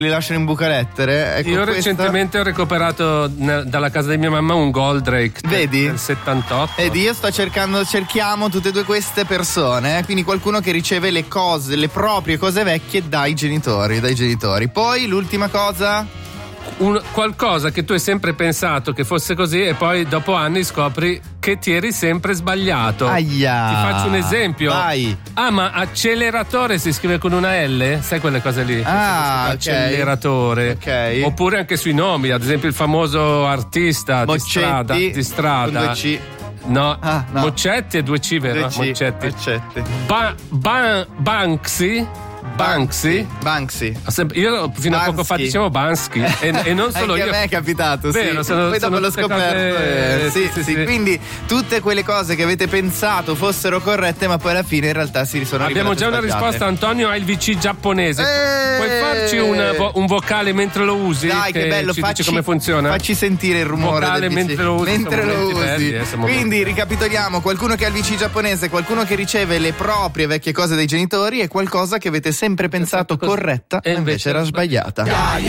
li lasciano in bucalettere. Ecco, io recentemente ho recuperato dalla casa di mia mamma un Goldrake del 78. Ed io cerchiamo tutte e due queste persone, quindi qualcuno che riceve le proprie cose vecchie dai genitori. Poi l'ultima cosa, qualcosa che tu hai sempre pensato che fosse così e poi dopo anni scopri che ti eri sempre sbagliato. Aia. Ti faccio un esempio. Vai. Ma acceleratore si scrive con una L? Sai quelle cose lì? Acceleratore. Ok. Oppure anche sui nomi, ad esempio il famoso artista Moccetti, di strada. Con 2C. No. Moccetti e 2C, vero? 2C. Moccetti. Banksy? Io fino a poco fa dicevo Bansky e non solo anche io. a me è capitato, vero, sì. Poi dopo l'ho scoperto. Sì. Quindi tutte quelle cose che avete pensato fossero corrette, ma poi alla fine in realtà si sono Abbiamo già una risposta, Antonio ha il VC giapponese. Puoi farci un vocale mentre lo usi? Dai, che bello, ci dici come funziona? Facci sentire il rumore vocale del mentre lo usi. Quindi ricapitoliamo: qualcuno che ha il VC giapponese, qualcuno che riceve le proprie vecchie cose dai genitori e qualcosa che avete sempre pensato corretta e invece era sbagliata.